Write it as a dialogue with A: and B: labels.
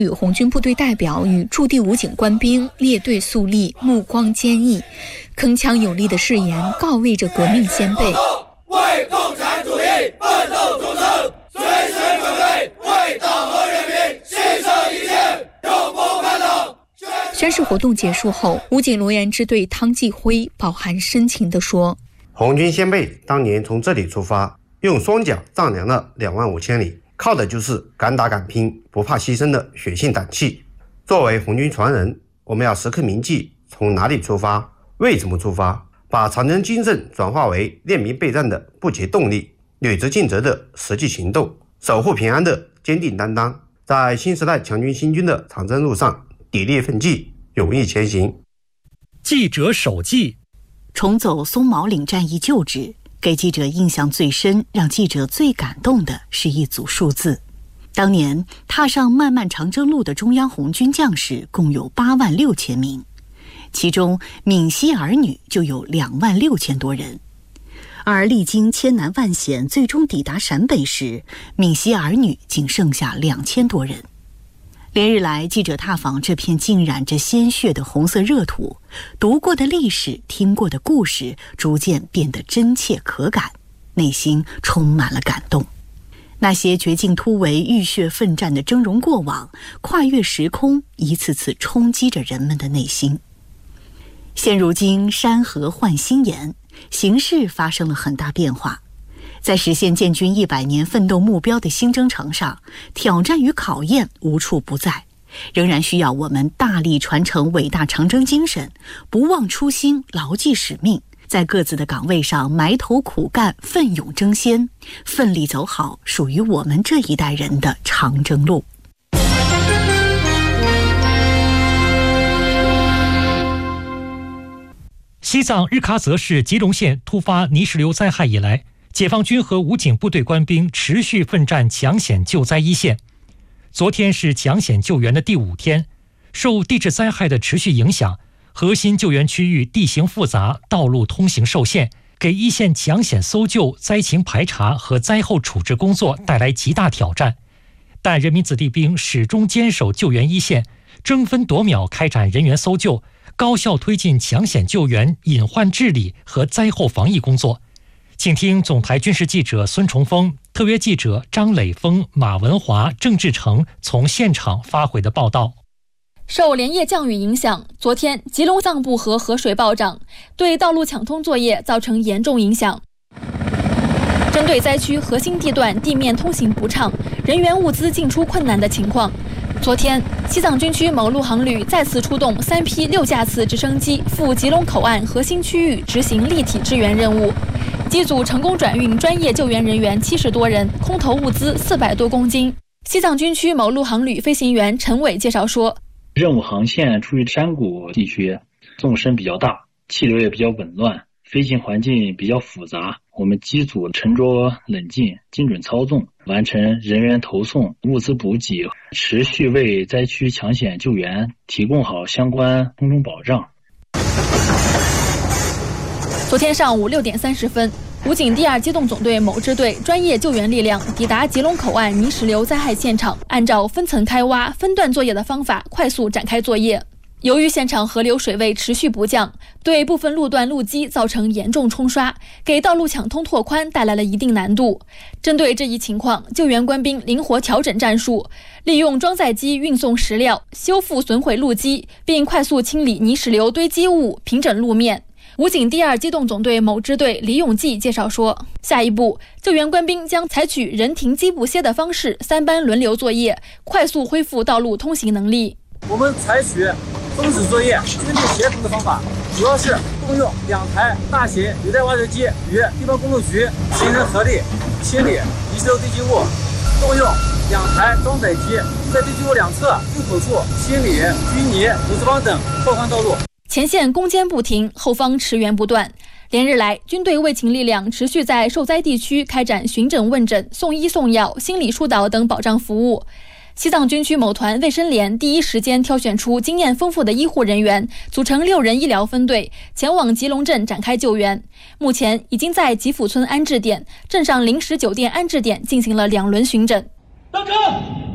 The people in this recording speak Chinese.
A: 与红军部队代表与驻地武警官兵列队肃立，目光坚毅，铿锵有力的誓言告慰着革命先辈。
B: 为共产主义奋斗终生，随时准备为党和人民牺牲一切，永不叛党。
A: 宣誓活动结束后，武警龙岩支队汤继辉饱含深情地说：
C: 红军先辈当年从这里出发，用双脚丈量了25000里，靠的就是敢打敢拼、不怕牺牲的血性胆气。作为红军传人，我们要时刻铭记从哪里出发，为什么出发，把长征精神转化为练兵备战的不竭动力，履职尽责的实际行动，守护平安的坚定担当，在新时代强军新军的长征路上砥砺奋进，勇毅前行。
D: 记者手记，
E: 重走松毛岭战役旧址，给记者印象最深、让记者最感动的是一组数字。当年踏上漫漫长征路的中央红军将士共有86000名，其中闽西儿女就有26000多人。而历经千难万险，最终抵达陕北时，闽西儿女仅剩下2000多人。连日来，记者踏访这片浸染着鲜血的红色热土，读过的历史、听过的故事，逐渐变得真切可感，内心充满了感动。那些绝境突围、浴血奋战的峥嵘过往，跨越时空，一次次冲击着人们的内心。现如今，山河换新颜，形势发生了很大变化。在实现建军100年奋斗目标的新征程上，挑战与考验无处不在，仍然需要我们大力传承伟大长征精神，不忘初心，牢记使命，在各自的岗位上埋头苦干，奋勇争先，奋力走好属于我们这一代人的长征路。
D: 西藏日喀则市吉隆县突发泥石流灾害以来，解放军和武警部队官兵持续奋战抢险救灾一线。昨天是抢险救援的第5天，受地质灾害的持续影响，核心救援区域地形复杂，道路通行受限，给一线抢险搜救、灾情排查和灾后处置工作带来极大挑战。但人民子弟兵始终坚守救援一线，争分夺秒开展人员搜救，高效推进抢险救援、隐患治理和灾后防疫工作。请听总台军事记者孙崇峰、特约记者张磊峰、马文华、郑志成从现场发回的报道。
F: 受连夜降雨影响，昨天吉隆藏布河河水暴涨，对道路抢通作业造成严重影响。针对灾区核心地段地面通行不畅、人员物资进出困难的情况，昨天西藏军区某路航旅再次出动3批6架次直升机赴吉隆口岸核心区域执行立体支援任务。机组成功转运专业救援人员70多人，空投物资400多公斤。西藏军区某路航旅飞行员陈伟介绍说，
G: 任务航线处于山谷地区，纵深比较大，气流也比较紊乱，飞行环境比较复杂。我们机组沉着冷静，精准操纵，完成人员投送、物资补给，持续为灾区抢险救援提供好相关空中保障。
F: 昨天上午6点30分，武警第2机动总队某支队专业救援力量抵达吉隆口岸泥石流灾害现场，按照分层开挖、分段作业的方法快速展开作业。由于现场河流水位持续不降，对部分路段路基造成严重冲刷，给道路抢通拓宽带来了一定难度。针对这一情况，救援官兵灵活调整战术，利用装载机运送石料，修复损毁路基，并快速清理泥石流堆积物，平整路面。武警第2机动总队某支队李永记介绍说，下一步救援官兵将采取人停机不歇的方式3班轮流作业，快速恢复道路通行能力。
H: 我们采取分组作业、军队协同的方法，主要是动用2台大型履带挖掘机与地方工程局形成合力，清理泥石流堆积物；动用2台装载机在堆积物2侧入口处清理淤泥、土石方等，拓宽道路。
F: 前线攻坚不停，后方驰援不断。连日来，军队卫勤力量持续在受灾地区开展巡诊问诊、送医送药、心理疏导等保障服务。西藏军区某团卫生连第一时间挑选出经验丰富的医护人员，组成6人医疗分队，前往吉隆镇展开救援。目前已经在吉府村安置点、镇上临时酒店安置点进行了2轮巡诊。
B: 登车。